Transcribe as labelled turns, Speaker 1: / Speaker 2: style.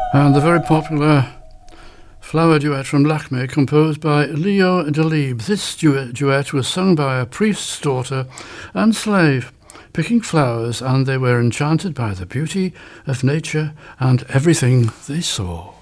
Speaker 1: And the very popular flower duet from Lakme, composed by Leo Delibes. This duet was sung by a priest's daughter and slave, picking flowers, and they were enchanted by the beauty of nature and everything they saw.